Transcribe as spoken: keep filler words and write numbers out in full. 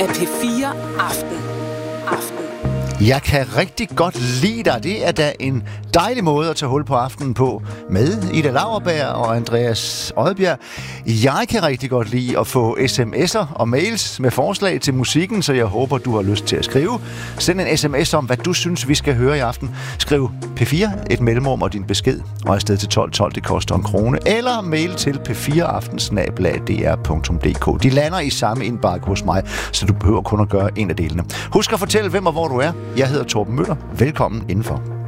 af P fire Aften. Aften. Jeg kan rigtig godt lide dig. Det er da en dejlig måde at tage hul på aftenen på med Ida Lauerberg og Andreas Odbjerg. Jeg kan rigtig godt lide at få sms'er og mails med forslag til musikken, så jeg håber, du har lyst til at skrive. Send en sms om, hvad du synes, vi skal høre i aften. Skriv P fire, et mellemrum og din besked, og afsted til tolv tolv, det koster en krone. Eller mail til p fire aften snabel-a d r punktum d k. De lander i samme indbakke hos mig, så du behøver kun at gøre en af delene. Husk at fortælle, hvem og hvor du er. Jeg hedder Torben Møller. Velkommen indenfor.